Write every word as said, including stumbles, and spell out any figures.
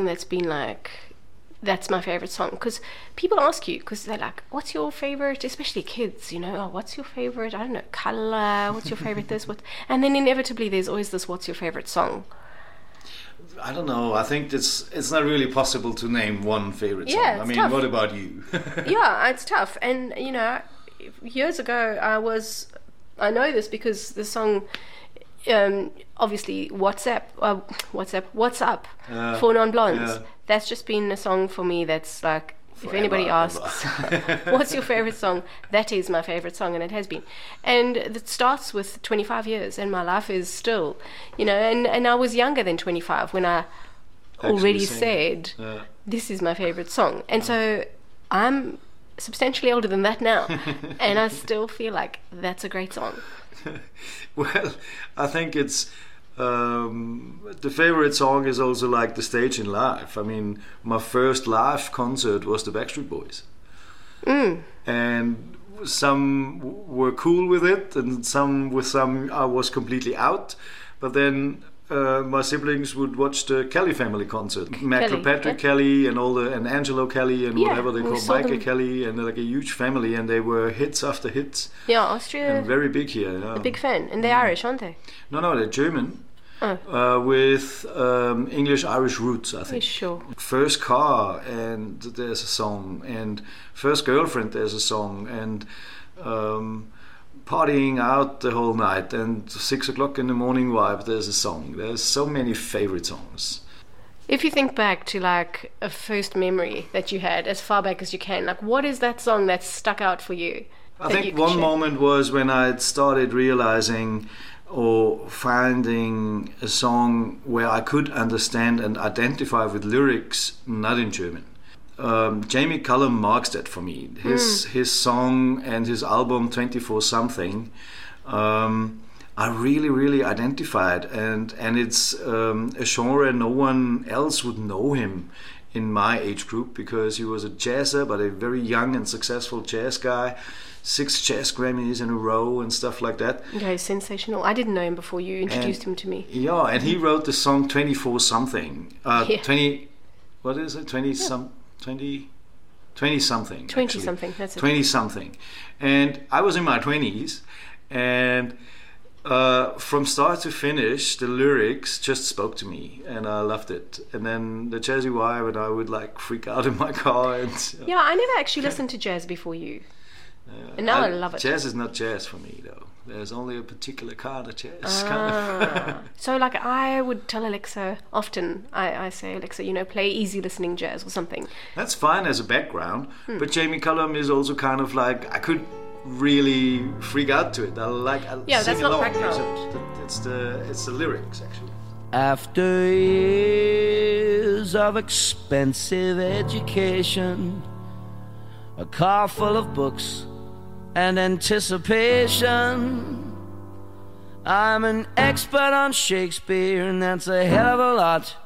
that's been like, that's my favorite song? Because people ask you, because they're like, what's your favorite, especially kids, you know, oh, what's your favorite, I don't know, color, what's your favorite this, what, and then inevitably there's always this, what's your favorite song? I don't know. I think it's it's not really possible to name one favorite song. Yeah, it's I mean, tough. what about you? Yeah, it's tough. And, you know, years ago I was, I know this because the song, um, obviously, WhatsApp, uh, WhatsApp, What's Up Uh, for Non-Blondes. yeah. That's just been a song for me that's like, if Forever, anybody ever. asks, what's your favorite song? That is my favorite song, and it has been. And it starts with twenty-five years, and my life is still, you know, and, and I was younger than twenty-five when I Actually already sing. said, Yeah. this is my favorite song. And so I'm substantially older than that now, and I still feel like that's a great song. Well, I think it's um, the favorite song is also like the stage in life. I mean, my first live concert was the Backstreet Boys, Mm. and some w- were cool with it, and some with some I was completely out. But then uh, my siblings would watch the Kelly family concert, Mac Kelly, Patrick yeah. Kelly, and all the and Angelo Kelly, and Yeah, whatever they we call saw Micah them. Kelly, and like a huge family, and they were hits after hits, Yeah, Austria, and very big here. Yeah. a big fan. And they're Irish, aren't they? No, no, they're German. Oh. Uh, with um, English-Irish roots, I Yeah, think. sure. First car, and there's a song, and first girlfriend, there's a song, and um, partying out the whole night, and six o'clock in the morning vibe, there's a song. There's so many favorite songs. If you think back to like a first memory that you had, as far back as you can, like what is that song that stuck out for you? I that you think could one share? moment was when I started realizing or finding a song where I could understand and identify with lyrics not in German. Um, Jamie Cullum marks that for me. His his song and his album twenty-four something, um, I really really identified, and and it's um, a genre no one else would know him in my age group, because he was a jazzer, but a very young and successful jazz guy. Six jazz Grammys in a row and stuff like that. Okay, sensational. I didn't know him before you introduced him to me. Yeah, and he wrote the song twenty-four something. Uh, Yeah. twenty, what is it? twenty some, twenty, twenty something. twenty actually. something, that's it. twenty something. And I was in my twenties, and uh, from start to finish, the lyrics just spoke to me, and I loved it. And then the jazzy vibe, and I would like freak out in my car. And Yeah, I never actually listened to jazz before you. uh, And now I love it. Jazz is not jazz for me, though. There's only a particular kind of jazz. Kind Ah. of. So like I would tell Alexa often, I, I say, Alexa, you know, play easy listening jazz or something. That's fine as a background, Hmm. but Jamie Cullum is also kind of like, I could really freak out to it. I like I Yeah, sing that's not along. background. It's, it's the it's the lyrics actually. After years of expensive education, a car full of books and anticipation, I'm an expert on Shakespeare, and that's a hell of a lot.